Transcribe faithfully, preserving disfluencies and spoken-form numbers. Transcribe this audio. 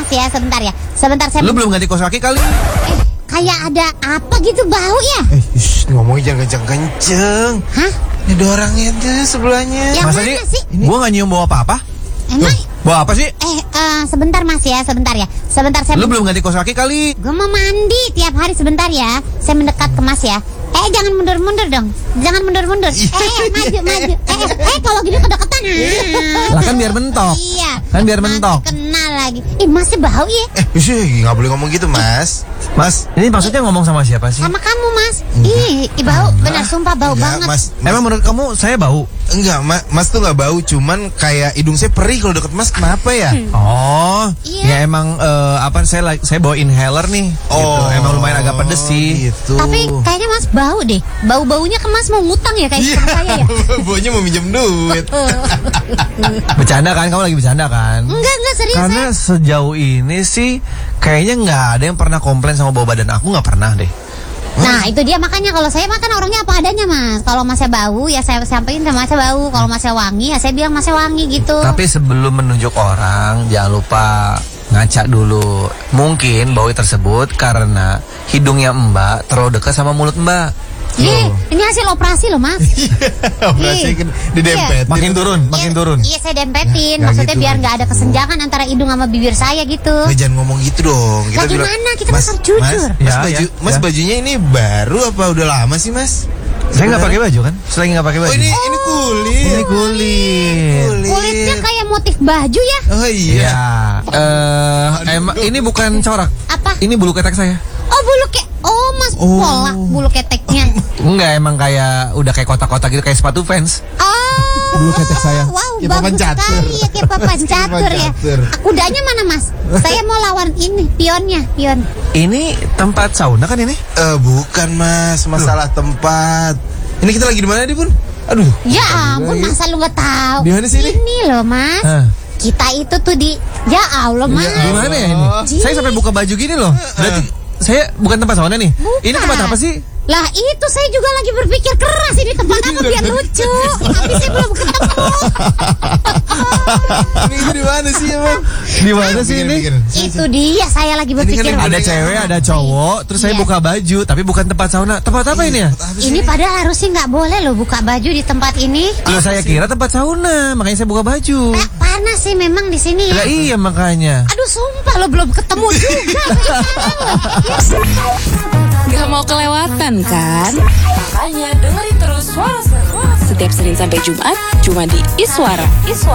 mas ya, sebentar ya. Sebentar saya. Lu belum ganti kaos kaki kali? Eh, kayak ada apa gitu bau ya? Eh, ish, ngomongnya jangan kenceng-kenceng. Hah? Ini ada orangnya tuh sebelahnya. Yang Masa mana sih? sih? Gua nggak nyium bau apa-apa. Emang? Bau apa sih? Eh, eh, sebentar mas ya, sebentar ya. Sebentar saya. Lu belum ganti kaos kaki kali? Gue mau mandi tiap hari, sebentar ya. Saya mendekat ke mas ya. Eh, jangan mundur-mundur dong. Jangan mundur-mundur. Eh, eh, maju, maju. Eh, eh, eh, kalau gini kedekatan. Lah kan biar mentok. Iya. Kan biar mentok. Masih kenal lagi. Ih, masih bau ya. Eh, ish, nggak boleh ngomong gitu, Mas. Mas, ini maksudnya ngomong sama siapa sih? Sama kamu mas. Ih, ih, bau. Benar, sumpah bau Enggak, banget. Mas. Emang menurut kamu saya bau? Enggak, ma Mas tuh nggak bau, cuman kayak hidung saya perih kalau deket Mas. Kenapa ya? Oh, Iya. ya emang eh, apa saya like, saya bawa inhaler nih. gitu. Emang lumayan agak pedes sih. Gitu. Tapi kayaknya mas bau deh. Bau-baunya ke mas mau ngutang ya kayak Iya, sama saya ya. baunya mau minjem duit. Bercanda kan? Kamu lagi bercanda kan? Enggak, enggak serius Karena saya. sejauh ini sih kayaknya nggak ada yang pernah komplain sama bau badan aku, nggak pernah deh. Nah itu dia, makanya kalau saya makan orangnya apa adanya mas. Kalau masnya bau ya saya sampaikan sama masnya bau. Kalau masnya wangi ya saya bilang masnya wangi gitu. Tapi sebelum menunjuk orang, jangan lupa ngaca dulu. Mungkin bau tersebut karena hidungnya Mbak terlalu dekat sama mulut Mbak. Ih, ini hasil operasi loh mas. Operasi Ih. didempet. Makin turun, makin Iya, turun. Iya saya dempetin. Nggak Maksudnya gitu, biar nggak nggak ada gitu. kesenjangan antara hidung sama bibir saya gitu. Eh, jangan ngomong gitu dong. Lah, gimana? Kita Mas, kan jujur. Mas, Ya, mas, baju, ya, mas ya. bajunya ini baru apa udah lama sih, Mas? Saya nggak pakai baju kan? Selagi nggak pakai baju. Oh, ini ini kulit. Ini kulit. Kulitnya kayak motif baju ya. Oh iya. Ya, eh emang ini bukan corak. Apa? Ini bulu ketek saya. Oh bulu ke. Oh mas Oh. pola bulu keteknya. Enggak, emang kayak udah kayak kotak-kotak gitu, kayak sepatu fans. Oh. Bulu ketek saya. Wow, Kayak bagus papan catur. sekali ya, kayak papan catur ya. catur. Kudanya mana mas? Saya mau lawan ini, pionnya, pion. Ini tempat sauna kan ini? Eh, bukan, Mas, masalah tempat. Ini kita lagi di mana, Di, Bun? Aduh. Ya ampun, masa lu nggak tahu? Di mana sih ini? Ini loh mas. Hah. Kita itu tuh di, ya Allah mas. Di mana ya ini? Ji. Saya sampai buka baju gini loh. Berarti saya bukan tempat sauna nih. Bukan. Ini tempat apa sih? Lah itu saya juga lagi berpikir keras, ini tempat apa biar lucu. Tapi saya belum ketemu. Ini itu di mana sih, Emang? Di mana sih Bikin, ini? bikin. Itu dia, saya lagi berpikir. kan Ada cewek, ada cowok, terus saya Iya. buka baju, tapi bukan tempat sauna. Tempat apa ini ya? Apa sih Ini padahal harusnya nggak boleh loh buka baju di tempat ini. Loh, saya kira tempat sauna, makanya saya buka baju. Eh, panas sih memang di sini ya. Lah iya makanya. Aduh sumpah lo belum ketemu juga. Gak mau kelewatan kan? Makanya dengerin terus Suara Seru setiap Senin sampai Jumat cuma di Iswara. Iswara.